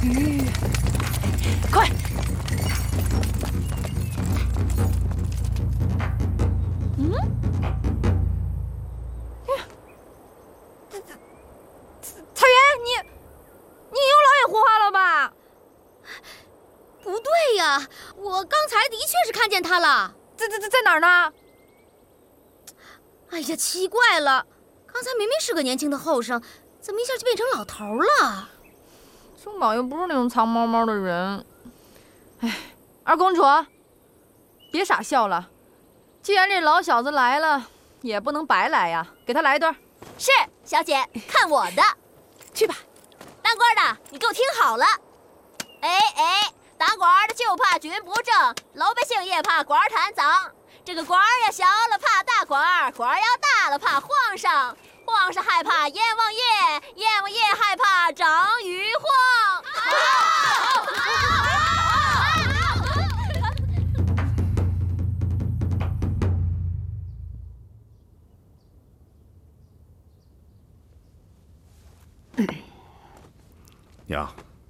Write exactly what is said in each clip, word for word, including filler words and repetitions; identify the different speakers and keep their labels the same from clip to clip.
Speaker 1: 鱼，快！嗯，呀，这这草原，你你又老眼昏花了吧？
Speaker 2: 不对呀，我刚才的确是看见他了。
Speaker 1: 在在在在哪儿呢？
Speaker 2: 哎呀，奇怪了，刚才明明是个年轻的后生，怎么一下就变成老头了？
Speaker 1: 正宝又不是那种藏猫猫的人。哎，二公主，别傻笑了。既然这老小子来了，也不能白来呀，给他来一段。
Speaker 3: 是，小姐，看我的。
Speaker 1: 去吧。
Speaker 3: 当官的，你给我听好了。哎哎，当官的就怕军不正，老百姓也怕官贪赃。这个官要小了怕大官，官要大了怕皇上，皇上害怕阎王爷，阎王爷害怕张玉皇。
Speaker 4: 娘，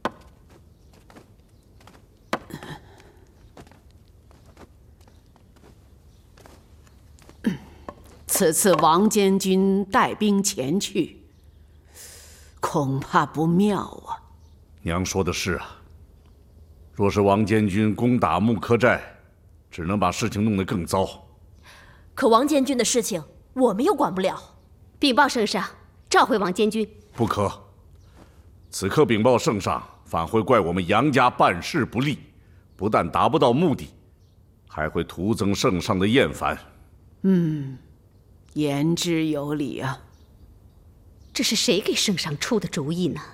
Speaker 5: 此次王监军带兵前去，恐怕不妙啊。
Speaker 4: 娘说的是啊，若是王监军攻打木柯寨，只能把事情弄得更糟。
Speaker 3: 可王监军的事情我们又管不了。
Speaker 2: 禀报圣上，召回王监军。
Speaker 4: 不可，此刻禀报圣上，反会怪我们杨家办事不力，不但达不到目的，还会徒增圣上的厌烦。
Speaker 5: 嗯，言之有理啊。
Speaker 2: 这是谁给圣上出的主意呢？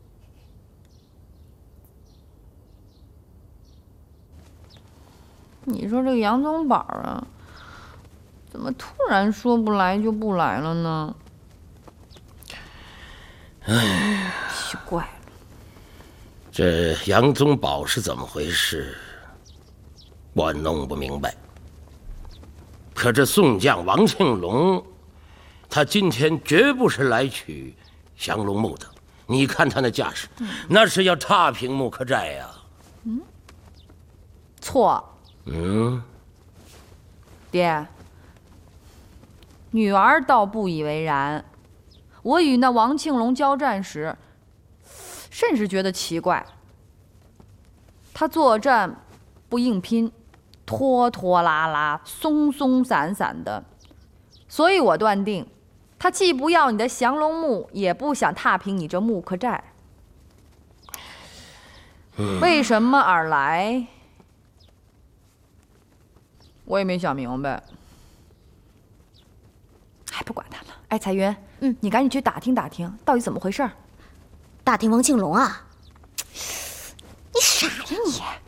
Speaker 1: 你说这个杨宗保啊，怎么突然说不来就不来了呢？
Speaker 6: 哎，
Speaker 1: 奇怪了，
Speaker 6: 这杨宗保是怎么回事？我弄不明白。可这宋将王庆龙，他今天绝不是来取降龙木的。你看他那架势，嗯、那是要踏平木柯寨呀、啊。
Speaker 1: 嗯，错。
Speaker 6: 嗯，
Speaker 1: 爹，女儿倒不以为然。我与那王庆龙交战时，甚是觉得奇怪。他作战不硬拼，拖拖拉拉、松松散散的，所以我断定，他既不要你的降龙木，也不想踏平你这木柯寨。嗯、为什么而来？我也没想明白。哎，不管他了。哎，彩云，嗯，你赶紧去打听打听，到底怎么回事？
Speaker 2: 打听王庆龙啊？
Speaker 1: 你傻呀你！